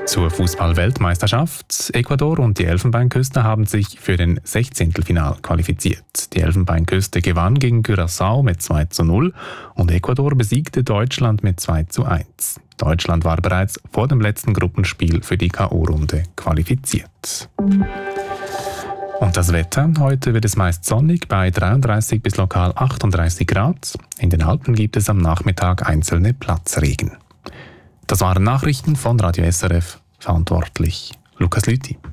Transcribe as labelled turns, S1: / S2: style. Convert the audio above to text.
S1: Zur Fußball-Weltmeisterschaft. Ecuador und die Elfenbeinküste haben sich für den 16. qualifiziert. Die Elfenbeinküste gewann gegen Curaçao mit 2:0 und Ecuador besiegte Deutschland mit 2:1. Deutschland war bereits vor dem letzten Gruppenspiel für die K.O.-Runde qualifiziert. Und das Wetter? Heute wird es meist sonnig bei 33 bis lokal 38 Grad. In den Alpen gibt es am Nachmittag einzelne Platzregen. Das waren Nachrichten von Radio SRF, verantwortlich Lukas Lüthi.